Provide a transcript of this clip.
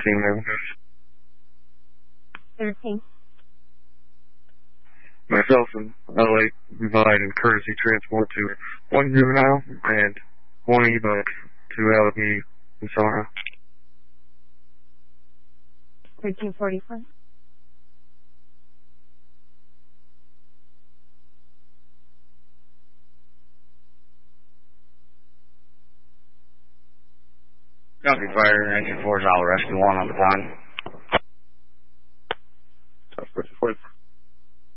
now. 13. Myself and LA provided courtesy transport to 1 juvenile and 1 e-bike to Alameda and Sara. 1344. Copy fire, engine 4 is all rescue 1 on the pond.